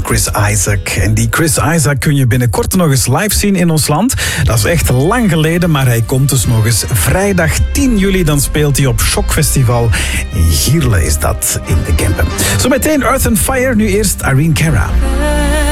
Chris Isaak. En die Chris Isaak kun je binnenkort nog eens live zien in ons land. Dat is echt lang geleden, maar hij komt dus nog eens. Vrijdag 10 juli, dan speelt hij op Shock Festival. In Gierle is dat, in de Kempen. Zometeen Earth and Fire, nu eerst Irene Cara.